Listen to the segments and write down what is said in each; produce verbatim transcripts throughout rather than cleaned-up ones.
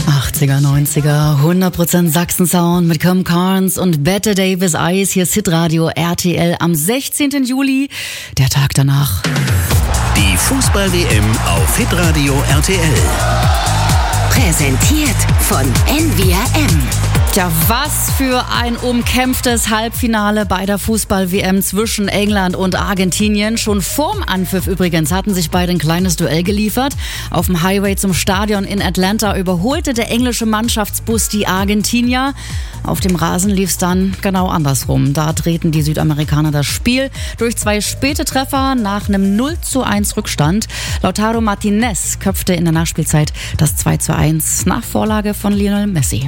achtziger, neunziger, hundert Prozent Sachsen-Sound mit Com Carnes und Bette Davis Eyes. Hier ist Hitradio R T L am sechzehnten Juli, der Tag danach. Die Fußball-W M auf Hitradio R T L. Präsentiert von N V R M. Tja, was für ein umkämpftes Halbfinale bei der Fußball-W M zwischen England und Argentinien. Schon vorm Anpfiff übrigens hatten sich beide ein kleines Duell geliefert. Auf dem Highway zum Stadion in Atlanta überholte der englische Mannschaftsbus die Argentinier. Auf dem Rasen lief es dann genau andersrum. Da drehten die Südamerikaner das Spiel durch zwei späte Treffer nach einem null zu eins Rückstand. Lautaro Martinez köpfte in der Nachspielzeit das zwei zu eins nach Vorlage von Lionel Messi.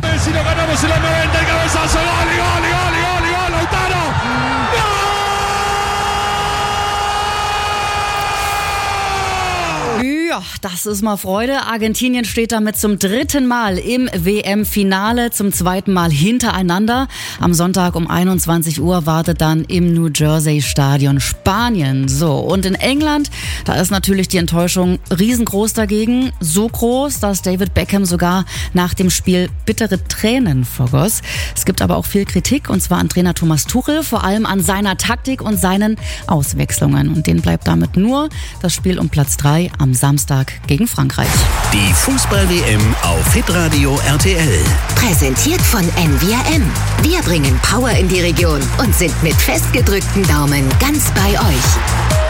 Ja, das ist mal Freude. Argentinien steht damit zum dritten Mal im W M-Finale, zum zweiten Mal hintereinander. Am Sonntag um einundzwanzig Uhr wartet dann im New Jersey Stadion Spanien. So, und in England, da ist natürlich die Enttäuschung riesengroß dagegen. So groß, dass David Beckham sogar nach dem Spiel bittere Tränen vergoss. Es gibt aber auch viel Kritik, und zwar an Trainer Thomas Tuchel, vor allem an seiner Taktik und seinen Auswechslungen. Und denen bleibt damit nur das Spiel um Platz drei am Samstag gegen Frankreich. Die Fußball-W M auf Hitradio R T L. Präsentiert von N V R M. Wir bringen Power in die Region und sind mit festgedrückten Daumen ganz bei euch.